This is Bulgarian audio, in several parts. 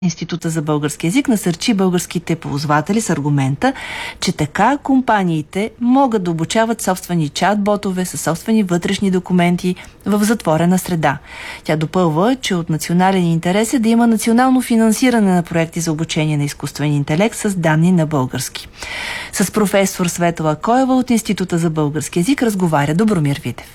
Института за български език насърчи българските ползватели с аргумента, че така компаниите могат да обучават собствени чат-ботове със собствени вътрешни документи в затворена среда. Тя допълва, че от национален интерес е да има национално финансиране на проекти за обучение на изкуствен интелект с данни на български. С професор Светла Коева от Института за български език разговаря Добромир Видев.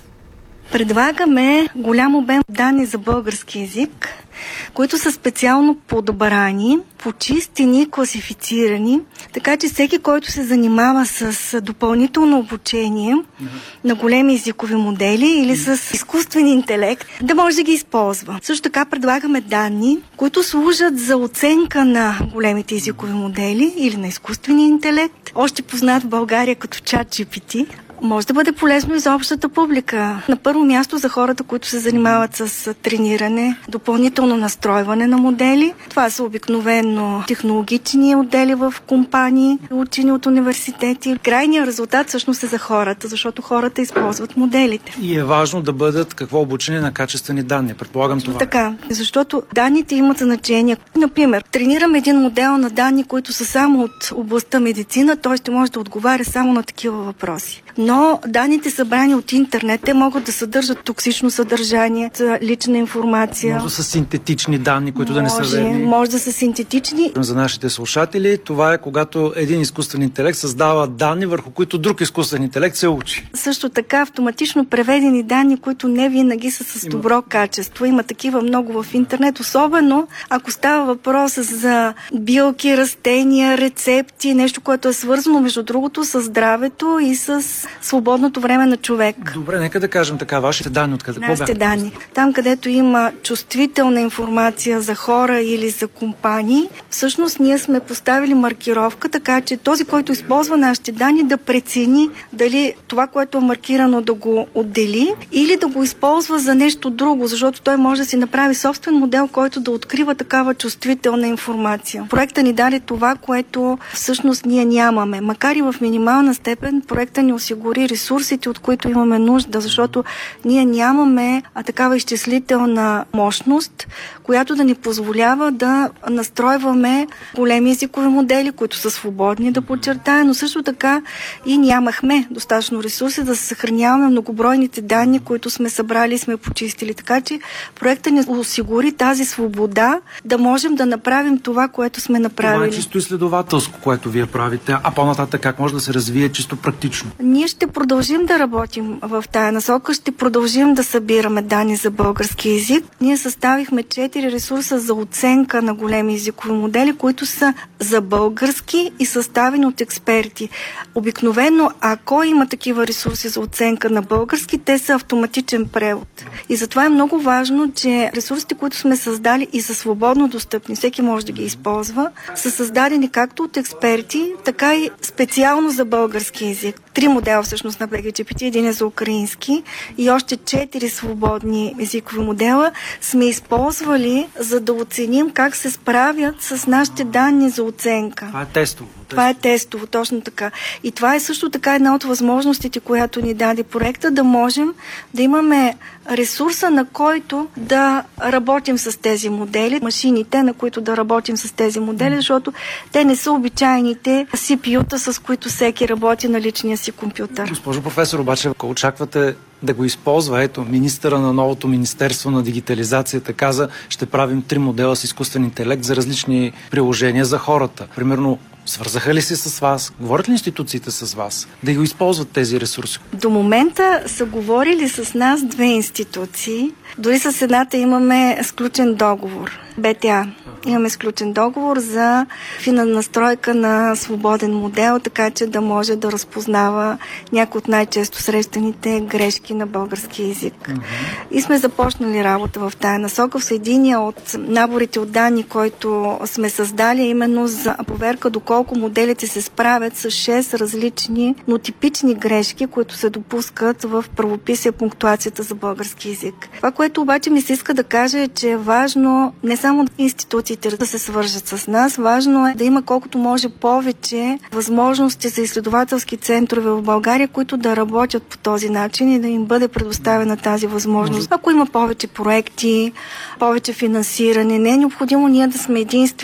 Предлагаме голям обем данни за български език, които са специално подбрани, почистени, класифицирани, така че всеки, който се занимава с допълнително обучение на големи езикови модели или с изкуствен интелект, да може да ги използва. Също така предлагаме данни, които служат за оценка на големите езикови модели или на изкуствения интелект, още познат в България като ChatGPT. Може да бъде полезно и за общата публика. На първо място за хората, които се занимават с трениране, допълнително настройване на модели. Това са обикновено технологични отдели в компании, учени от университети. Крайният резултат всъщност е за хората, защото хората използват моделите. И е важно да бъдат какво обучение на качествени данни. Предполагам това. Така, защото данните имат значение. Например, тренираме един модел на данни, които са само от областта медицина, той ще може да отговаря само на такива въпроси. Но данните събрани от интернет, те могат да съдържат токсично съдържание, лична информация. Може да са синтетични данни, които да не са верни. Може да са синтетични. За нашите слушатели, това е когато един изкуствен интелект създава данни, върху които друг изкуствен интелект се учи. Също така автоматично преведени данни, които не винаги са с добро качество. Има такива много в интернет, особено ако става въпрос за билки, растения, рецепти, нещо, което е свързано, между другото, с здравето и с свободното време на човек. Добре, нека да кажем така, вашите данни откъде? Нашите данни. Там, където има чувствителна информация за хора или за компании, всъщност ние сме поставили маркировка, така че този, който използва нашите данни, да прецени дали това, което е маркирано, да го отдели или да го използва за нещо друго, защото той може да си направи собствен модел, който да открива такава чувствителна информация. Проекта ни даде това, което всъщност ние нямаме. Макар и в минимална степен, проекта ни осигури ресурсите, от които имаме нужда, защото ние нямаме такава изчислителна мощност, която да ни позволява да настройваме големи езикови модели, които са свободни, да подчертая, но също така и нямахме достатъчно ресурси да съхраняваме многобройните данни, които сме събрали и сме почистили. Така че проектът ни осигури тази свобода да можем да направим това, което сме направили. Това е чисто изследователско, което вие правите, а по-нататък как може да се развие чисто практично? Ние ще продължим да работим в тая насока, ще продължим да събираме данни за български език. Ние съставихме 4 ресурса за оценка на големи езикови модели, които са за български и съставени от експерти. Обикновено, ако има такива ресурси за оценка на български, те са автоматичен превод. И затова е много важно, че ресурсите, които сме създали и са свободно достъпни, всеки може да ги използва, са създадени както от експерти, така и специално за български език. 3 модела всъщност на BGPT, един е за украински и още 4 свободни езикови модела сме използвали, за да оценим как се справят с нашите данни за оценка. Това е тестово. Това е тестово, точно така. И това е също така една от възможностите, която ни даде проекта, да можем да имаме ресурса, на който да работим с тези модели, машините, на които да работим с тези модели, защото те не са обичайните CPU-та, с които всеки работи на личния си компютър. Госпожо професор, обаче, ако очаквате да го използва, ето, министъра на новото Министерство на дигитализацията каза, ще правим 3 модела с изкуствен интелект за различни приложения за хората. Примерно, свързаха ли се с вас? Говорят ли институциите с вас да го използват тези ресурси? До момента са говорили с нас 2 институции. Дори с едната имаме сключен договор. БТА. Имаме сключен договор за настройка на свободен модел, така че да може да разпознава някои от най-често срещаните грешки на български език. И сме започнали работа в тая насока. В единия от наборите от данни, който сме създали, именно за проверка доколко моделите се справят с 6 различни, но типични грешки, които се допускат в правописия пунктуацията за български език. Това, което обаче ми се иска да кажа, е, че е важно не само институциите да се свържат с нас, важно е да има колкото може повече възможности за изследователски центрове в България, които да работят по този начин и да им бъде предоставена тази възможност. Ако има повече проекти, повече финансиране, не е необходимо ние да сме единствени.